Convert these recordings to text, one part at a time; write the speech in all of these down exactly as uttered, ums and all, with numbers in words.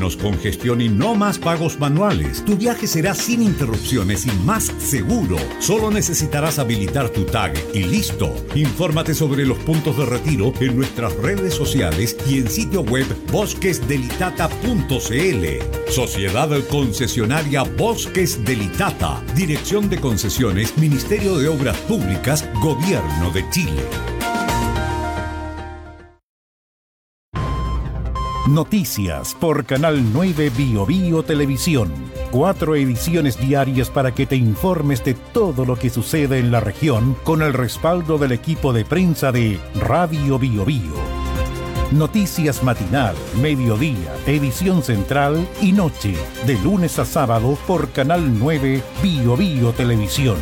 menos congestión y no más pagos manuales. Tu viaje será sin interrupciones y más seguro. Solo necesitarás habilitar tu tag y listo. Infórmate sobre los puntos de retiro en nuestras redes sociales y en sitio web bosques del itata punto c l. Sociedad Concesionaria Bosques del Itata. Dirección de Concesiones, Ministerio de Obras Públicas, Gobierno de Chile. Noticias por Canal nueve Bio Bio Televisión. Cuatro ediciones diarias para que te informes de todo lo que sucede en la región con el respaldo del equipo de prensa de Radio Bio Bio. Noticias matinal, mediodía, edición central y noche, de lunes a sábado por Canal nueve Bio Bio Televisión.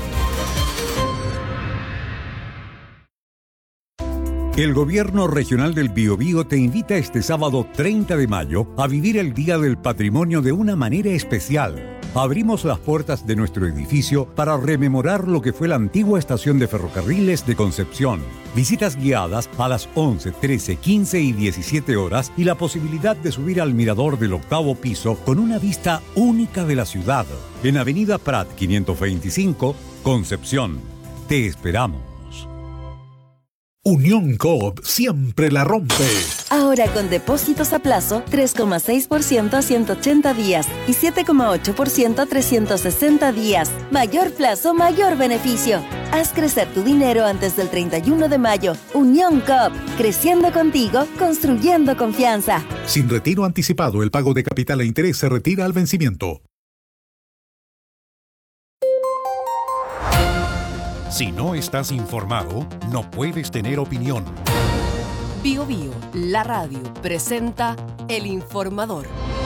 El Gobierno Regional del Biobío te invita este sábado treinta de mayo a vivir el Día del Patrimonio de una manera especial. Abrimos las puertas de nuestro edificio para rememorar lo que fue la antigua estación de ferrocarriles de Concepción. Visitas guiadas a las once, trece, quince y diecisiete horas y la posibilidad de subir al mirador del octavo piso con una vista única de la ciudad. En Avenida Prat quinientos veinticinco, Concepción. Te esperamos. Unión Coop siempre la rompe. Ahora con depósitos a plazo tres coma seis por ciento a ciento ochenta días y siete coma ocho por ciento a trescientos sesenta días. Mayor plazo, mayor beneficio. Haz crecer tu dinero antes del treinta y uno de mayo. Unión Coop, creciendo contigo, construyendo confianza. Sin retiro anticipado, el pago de capital e interés se retira al vencimiento. Si no estás informado, no puedes tener opinión. Bio Bio, la radio, presenta El Informador.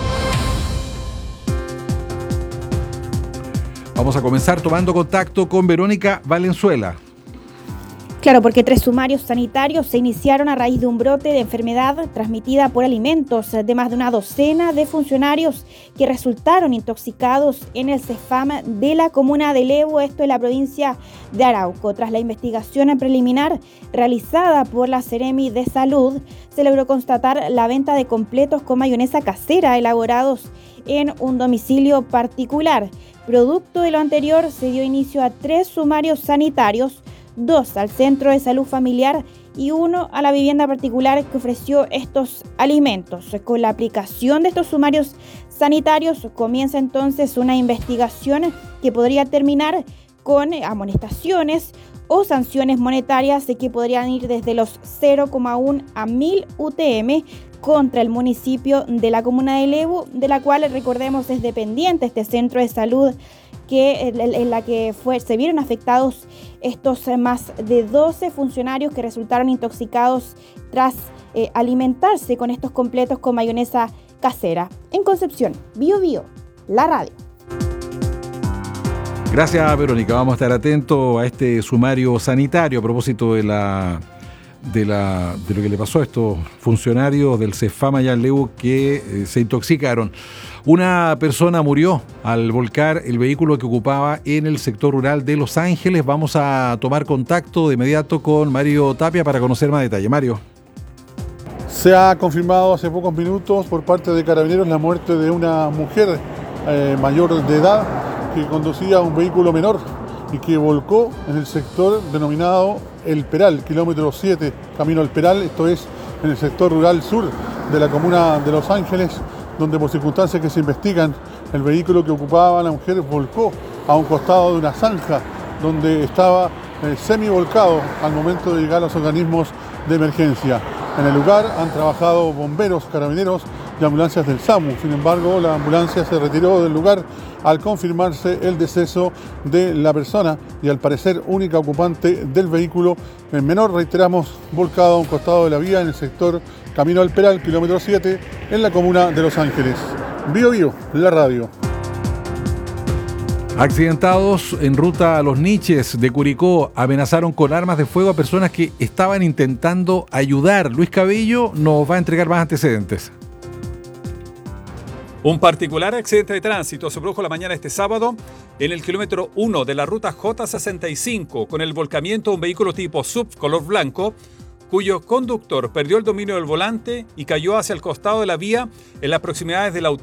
Vamos a comenzar tomando contacto con Verónica Valenzuela. Claro, porque tres sumarios sanitarios se iniciaron a raíz de un brote de enfermedad transmitida por alimentos de más de una docena de funcionarios que resultaron intoxicados en el CEFAM de la comuna de Levo, esto en la provincia de Arauco. Tras la investigación preliminar realizada por la Seremi de Salud, se logró constatar la venta de completos con mayonesa casera elaborados en un domicilio particular. Producto de lo anterior, se dio inicio a tres sumarios sanitarios, dos al Centro de Salud Familiar y uno a la vivienda particular que ofreció estos alimentos. Con la aplicación de estos sumarios sanitarios comienza entonces una investigación que podría terminar con amonestaciones o sanciones monetarias que podrían ir desde los cero coma uno a mil U T M contra el municipio de la comuna de Levo, de la cual, recordemos, es dependiente este centro de salud que en la que fue, se vieron afectados estos más de doce funcionarios que resultaron intoxicados tras eh, alimentarse con estos completos con mayonesa casera. En Concepción, Bio Bio, la radio. Gracias, Verónica. Vamos a estar atentos a este sumario sanitario a propósito de la de la de lo que le pasó a estos funcionarios del CEFAM allá en Levo que eh, se intoxicaron. Una persona murió al volcar el vehículo que ocupaba en el sector rural de Los Ángeles. Vamos a tomar contacto de inmediato con Mario Tapia para conocer más detalle. Mario. Se ha confirmado hace pocos minutos por parte de Carabineros la muerte de una mujer eh, mayor de edad que conducía un vehículo menor y que volcó en el sector denominado El Peral, kilómetro siete, camino al Peral, esto es en el sector rural sur de la comuna de Los Ángeles, donde por circunstancias que se investigan, el vehículo que ocupaba la mujer volcó a un costado de una zanja donde estaba eh, semi-volcado al momento de llegar a los organismos de emergencia. En el lugar han trabajado bomberos, carabineros y ambulancias del SAMU. Sin embargo, la ambulancia se retiró del lugar al confirmarse el deceso de la persona y al parecer única ocupante del vehículo menor, reiteramos, volcado a un costado de la vía en el sector Camino al Peral, kilómetro siete, en la comuna de Los Ángeles. Bio Bio, la radio. Accidentados en ruta a Los Niches de Curicó amenazaron con armas de fuego a personas que estaban intentando ayudar. Luis Cabello nos va a entregar más antecedentes. Un particular accidente de tránsito se produjo la mañana de este sábado en el kilómetro uno de la ruta J sesenta y cinco con el volcamiento de un vehículo tipo S U V color blanco cuyo conductor perdió el dominio del volante y cayó hacia el costado de la vía en las proximidades de la